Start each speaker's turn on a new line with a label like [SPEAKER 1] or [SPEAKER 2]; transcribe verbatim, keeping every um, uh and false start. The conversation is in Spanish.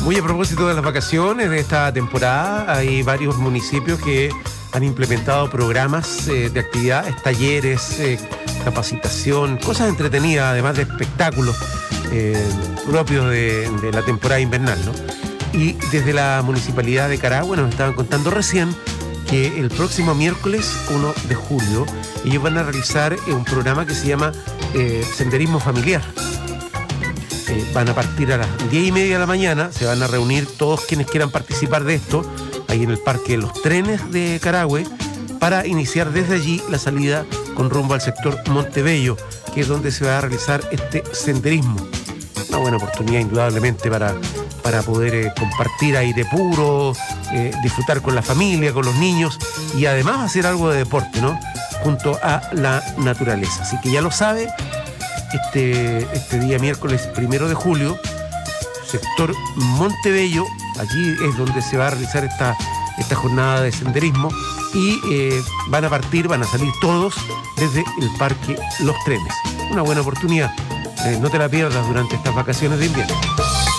[SPEAKER 1] Muy a propósito de las vacaciones de esta temporada, hay varios municipios que han implementado programas eh, de actividades, talleres, eh, capacitación, cosas entretenidas, además de espectáculos eh, propios de, de la temporada invernal, ¿no? Y desde la Municipalidad de Carahue nos estaban contando recién que el próximo miércoles uno de julio ellos van a realizar eh, un programa que se llama eh, Senderismo Familiar. Eh, van a partir a las diez y media de la mañana, se van a reunir todos quienes quieran participar de esto, ahí en el Parque de los Trenes de Carahue, para iniciar desde allí la salida con rumbo al sector Montebello, que es donde se va a realizar este senderismo. Una buena oportunidad indudablemente para, para poder eh, compartir aire puro, eh, disfrutar con la familia, con los niños y además hacer algo de deporte, ¿no? Junto a la naturaleza. Así que ya lo sabe, este, este día miércoles primero de julio, sector Montebello, allí es donde se va a realizar esta, esta jornada de senderismo y eh, van a partir, van a salir todos desde el Parque Los Trenes. Una buena oportunidad, eh, no te la pierdas durante estas vacaciones de invierno.